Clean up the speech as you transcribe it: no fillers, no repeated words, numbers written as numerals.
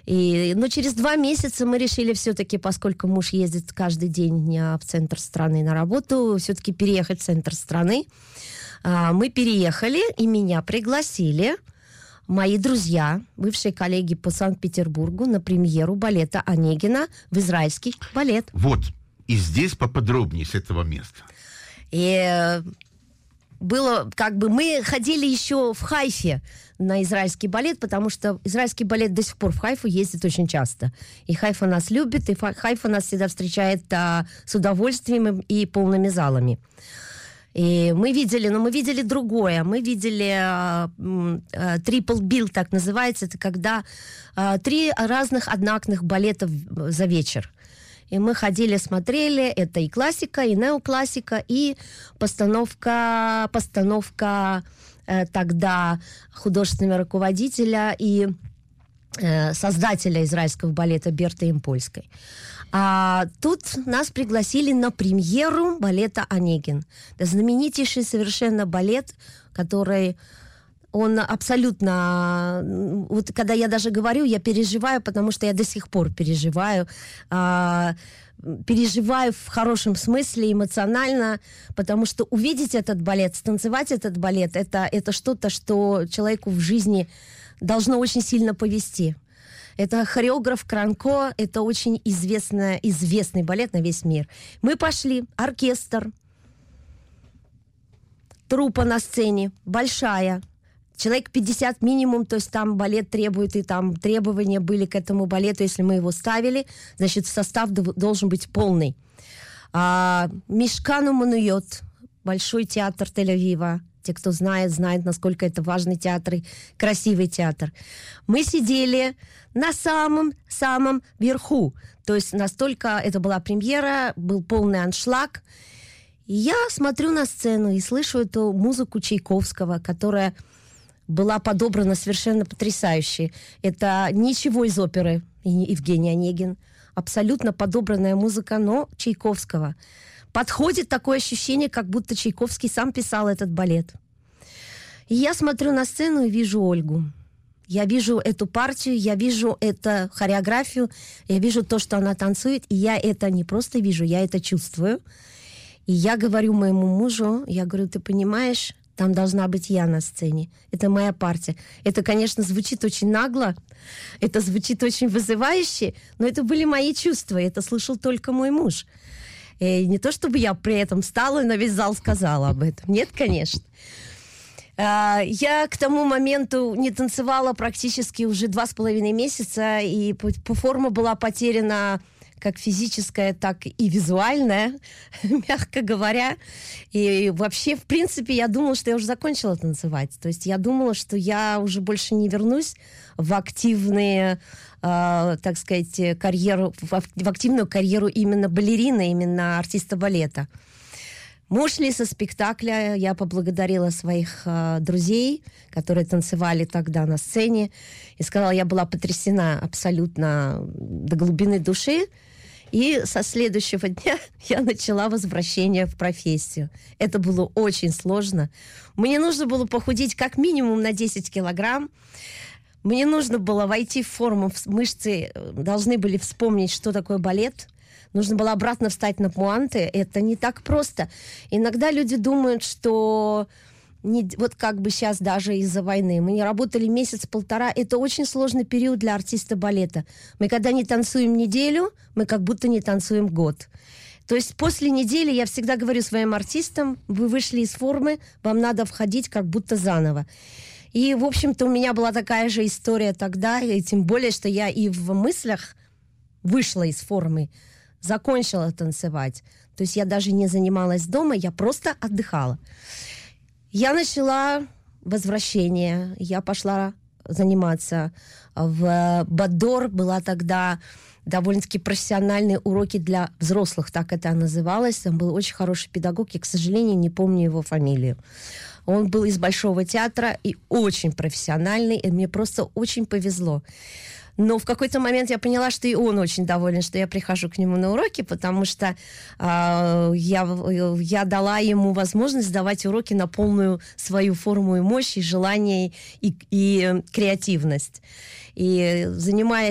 Но через 2 месяца мы решили все-таки, поскольку муж ездит каждый день в центр страны на работу, все-таки переехать в центр страны. Мы переехали, и меня пригласили мои друзья, бывшие коллеги по Санкт-Петербургу, на премьеру балета Онегина в израильский балет. Вот, и здесь поподробнее с этого места. И было мы ходили еще в Хайфе на израильский балет, потому что израильский балет до сих пор в Хайфу ездит очень часто. И Хайфа нас любит, и Хайфа нас всегда встречает с удовольствием и полными залами. И мы видели другое. Мы видели triple bill, так называется. Это когда 3 разных одноактных балета за вечер. И мы ходили, смотрели. Это и классика, и неоклассика, и постановка тогда художественного руководителя и создателя израильского балета Берты Импольской. А тут нас пригласили на премьеру балета «Онегин». Это знаменитейший совершенно балет, который... Он абсолютно... Вот когда я даже говорю, я переживаю, потому что я до сих пор переживаю. Переживаю в хорошем смысле, эмоционально, потому что увидеть этот балет, станцевать этот балет, это что-то, что человеку в жизни должно очень сильно повести. Это хореограф Кранко, это очень известный балет на весь мир. Мы пошли, оркестр, труппа на сцене, большая, человек 50 минимум, то есть там балет требует, и там требования были к этому балету, если мы его ставили, значит, состав должен быть полный. Мишкан Умануйот, большой театр Тель-Авива. Те, кто знает, насколько это важный театр и красивый театр. Мы сидели на самом верху. То есть настолько это была премьера, был полный аншлаг. И я смотрю на сцену и слышу эту музыку Чайковского, которая была подобрана совершенно потрясающе. Это ничего из оперы Евгений Онегин. Абсолютно подобранная музыка, но Чайковского. Подходит такое ощущение, как будто Чайковский сам писал этот балет. И я смотрю на сцену и вижу Ольгу. Я вижу эту партию, я вижу эту хореографию, я вижу то, что она танцует, и я это не просто вижу, я это чувствую. И я говорю моему мужу, я говорю, ты понимаешь, там должна быть я на сцене. Это моя партия. Это, конечно, звучит очень нагло, это звучит очень вызывающе, но это были мои чувства, это слышал только мой муж. И не то, чтобы я при этом встала и на весь зал сказала об этом. Нет, конечно. Я к тому моменту не танцевала практически уже 2,5 месяца, и форма была потеряна как физическая, так и визуальная, мягко говоря. И вообще, в принципе, я думала, что я уже закончила танцевать. То есть я думала, что я уже больше не вернусь в активные, так сказать, карьеру, в активную карьеру именно балерины, именно артиста балета. Мы ушли со спектакля, я поблагодарила своих друзей, которые танцевали тогда на сцене, и сказала, я была потрясена абсолютно до глубины души. И со следующего дня я начала возвращение в профессию. Это было очень сложно. Мне нужно было похудеть как минимум на 10 килограмм. Мне нужно было войти в форму, мышцы должны были вспомнить, что такое балет. Нужно было обратно встать на пуанты. Это не так просто. Иногда люди думают, что вот как бы сейчас даже из-за войны. Мы не работали месяц-полтора. Это очень сложный период для артиста балета. Мы когда не танцуем неделю, мы как будто не танцуем год. То есть после недели я всегда говорю своим артистам, вы вышли из формы, вам надо входить как будто заново. И, в общем-то, у меня была такая же история тогда, и тем более, что я и в мыслях вышла из формы, закончила танцевать. То есть я даже не занималась дома, я просто отдыхала. Я начала возвращение, я пошла заниматься в Бадор, была тогда довольно-таки профессиональные уроки для взрослых, так это называлось. Там был очень хороший педагог, я, к сожалению, не помню его фамилию. Он был из Большого театра и очень профессиональный, и мне просто очень повезло. Но в какой-то момент я поняла, что и он очень доволен, что я прихожу к нему на уроки, потому что я дала ему возможность давать уроки на полную свою форму и мощь, и желание, и креативность. И занимаясь